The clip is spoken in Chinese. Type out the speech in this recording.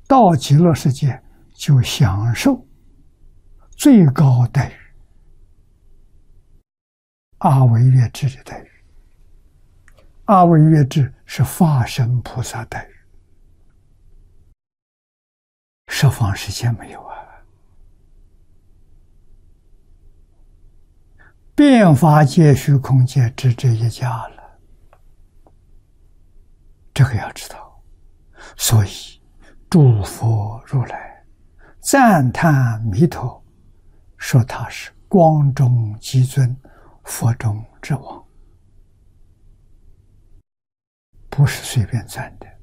到极乐世界就享受最高待遇，阿惟越致的待遇。阿惟越致是法身菩萨待遇，十方世界没有啊。遍法界、虚空界只这一家了，这个要知道。所以诸佛如来赞叹弥陀，说他是光中极尊，佛中之王，不是随便赞的。